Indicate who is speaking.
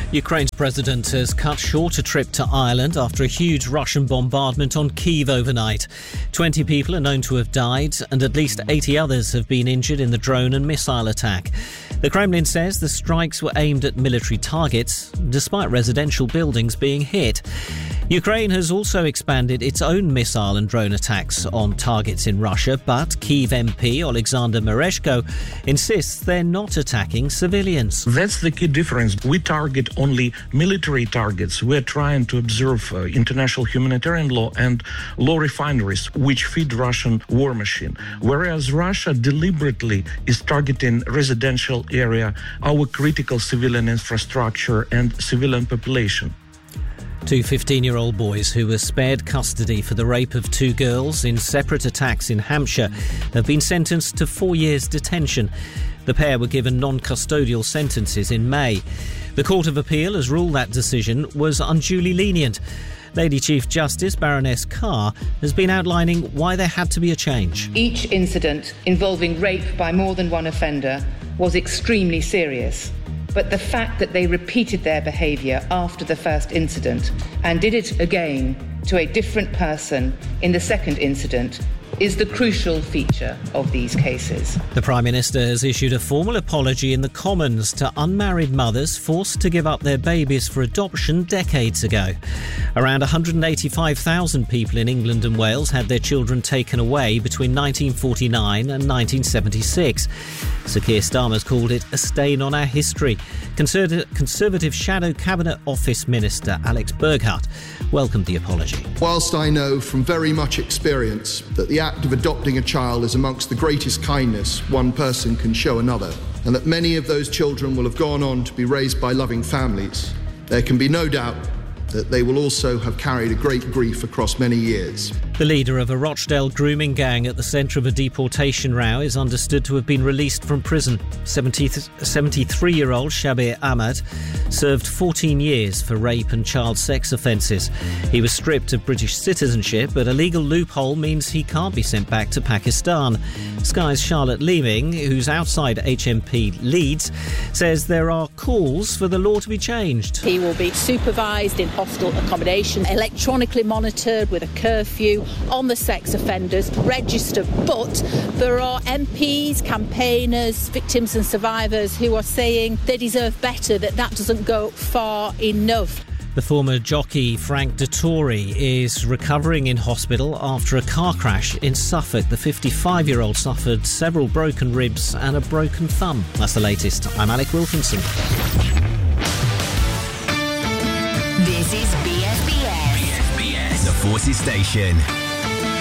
Speaker 1: Ukraine's president has cut short a trip to Ireland after a huge Russian bombardment on Kyiv overnight. 20 people are known to have died and at least 80 others have been injured in the drone and missile attack. The Kremlin says the strikes were aimed at military targets, despite residential buildings being hit. Ukraine has also expanded its own missile and drone attacks on targets in Russia, but Kyiv MP Alexander Mereshko insists they're not attacking civilians.
Speaker 2: That's the key difference. We target only military targets. We're trying to observe international humanitarian law and law refineries, which feed Russian war machine. Whereas Russia deliberately is targeting residential area, our critical civilian infrastructure and civilian population.
Speaker 1: Two 15-year-old boys who were spared custody for the rape of two girls in separate attacks in Hampshire have been sentenced to 4 years detention. The pair were given non-custodial sentences in May. The Court of Appeal has ruled that decision was unduly lenient. Lady Chief Justice Baroness Carr has been outlining why there had to be a change.
Speaker 3: Each incident involving rape by more than one offender was extremely serious. But the fact that they repeated their behaviour after the first incident and did it again to a different person in the second incident is the crucial feature of these cases.
Speaker 1: The Prime Minister has issued a formal apology in the Commons to unmarried mothers forced to give up their babies for adoption decades ago. Around 185,000 people in England and Wales had their children taken away between 1949 and 1976. Sir Keir Starmer's called it a stain on our history. Conservative Shadow Cabinet Office Minister Alex Burghardt welcomed the apology.
Speaker 4: Whilst I know from very much experience that the act of adopting a child is amongst the greatest kindness one person can show another, and that many of those children will have gone on to be raised by loving families, there can be no doubt that they will also have carried a great grief across many years.
Speaker 1: The leader of a Rochdale grooming gang at the centre of a deportation row is understood to have been released from prison. 73-year-old Shabir Ahmad served 14 years for rape and child sex offences. He was stripped of British citizenship, but a legal loophole means he can't be sent back to Pakistan. Sky's Charlotte Leeming, who's outside HMP Leeds, says there are calls for the law to be changed.
Speaker 5: He will be supervised in hostel accommodation, electronically monitored with a curfew, on the sex offenders, registered. But there are MPs, campaigners, victims and survivors who are saying they deserve better, that doesn't go far enough.
Speaker 1: The former jockey Frank Dettori is recovering in hospital after a car crash in Suffolk. The 55-year-old suffered several broken ribs and a broken thumb. That's the latest. I'm Alec Wilkinson.
Speaker 6: This is BSBS.
Speaker 7: The Forces Station.